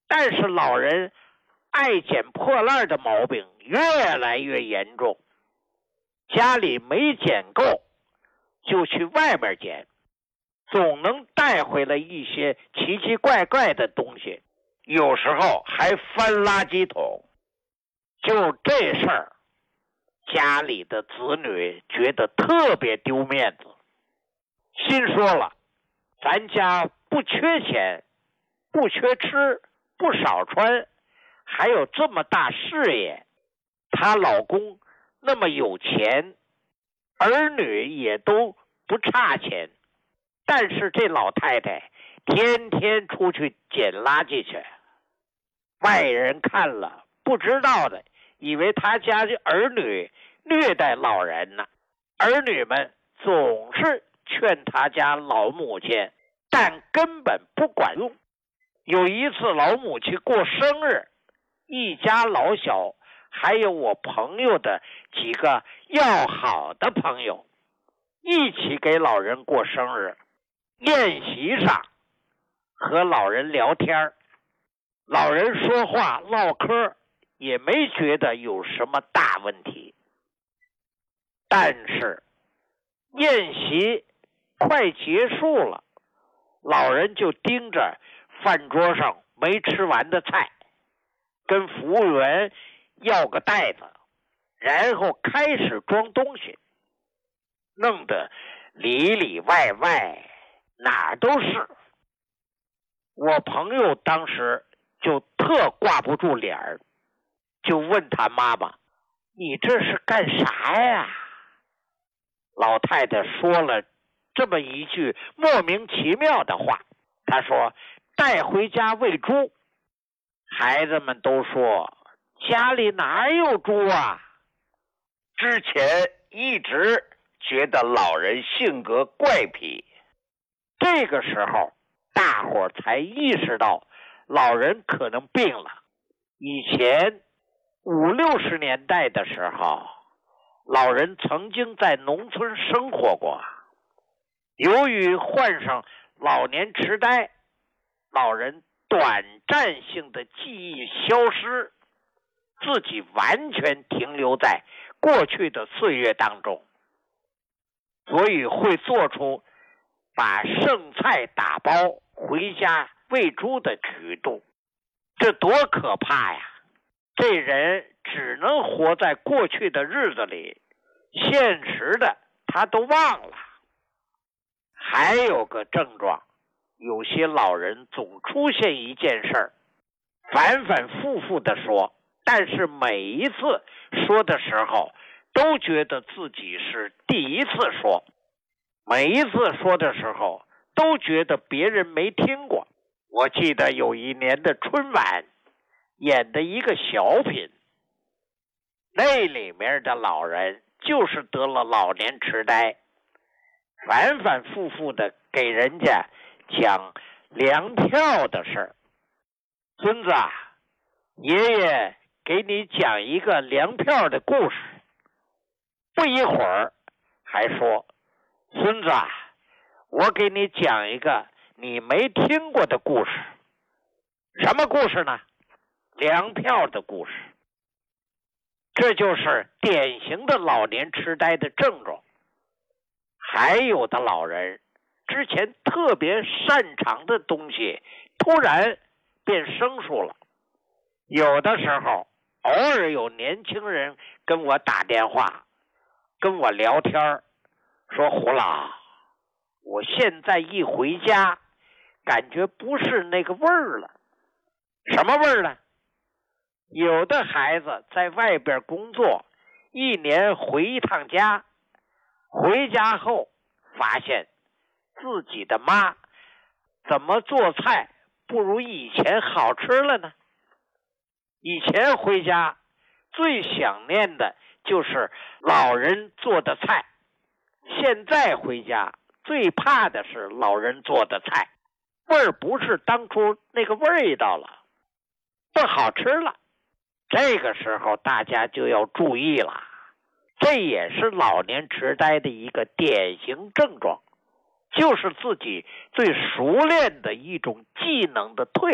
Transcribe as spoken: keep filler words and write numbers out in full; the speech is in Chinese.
但是老人爱捡破烂的毛病越来越严重，家里没捡够就去外面捡，总能带回来一些奇奇怪怪的东西，有时候还翻垃圾桶。就这事儿，家里的子女觉得特别丢面子，心说了，咱家不缺钱，不缺吃，不少穿，还有这么大事业，她老公那么有钱，儿女也都不差钱，但是这老太太天天出去捡垃圾去，外人看了不知道的以为他家的儿女虐待老人呢，儿女们总是劝他家老母亲，但根本不管用。有一次老母亲过生日，一家老小还有我朋友的几个要好的朋友一起给老人过生日，宴席上和老人聊天，老人说话唠嗑也没觉得有什么大问题。但是宴席快结束了，老人就盯着饭桌上没吃完的菜，跟服务员要个袋子，然后开始装东西，弄得里里外外哪儿都是。我朋友当时就特挂不住脸儿，就问他妈妈，你这是干啥呀？老太太说了这么一句莫名其妙的话，她说带回家喂猪。孩子们都说家里哪有猪啊？ 之前一直觉得老人性格怪癖， 这个时候大伙才意识到老人可能病了。以前五六十年代的时候，老人曾经在农村生活过，由于患上老年痴呆，老人短暂性的记忆消失，自己完全停留在过去的岁月当中，所以会做出把剩菜打包回家喂猪的举动。这多可怕呀！这人只能活在过去的日子里，现实的他都忘了。还有个症状，有些老人总出现一件事儿，反反复复的说，但是每一次说的时候都觉得自己是第一次说，每一次说的时候都觉得别人没听过。我记得有一年的春晚演的一个小品，那里面的老人就是得了老年痴呆，反反复复的给人家讲粮票的事儿。孙子啊，爷爷给你讲一个粮票的故事。不一会儿还说，孙子啊，我给你讲一个你没听过的故事。什么故事呢？粮票的故事。这就是典型的老年痴呆的症状。还有的老人之前特别擅长的东西突然变生疏了。有的时候偶尔有年轻人跟我打电话跟我聊天，说胡老，我现在一回家感觉不是那个味儿了。什么味儿呢？有的孩子在外边工作，一年回一趟家，回家后发现自己的妈怎么做菜不如以前好吃了呢？以前回家最想念的就是老人做的菜，现在回家最怕的是老人做的菜，味儿不是当初那个味道了，不好吃了。这个时候大家就要注意了，这也是老年痴呆的一个典型症状，就是自己最熟练的一种技能的退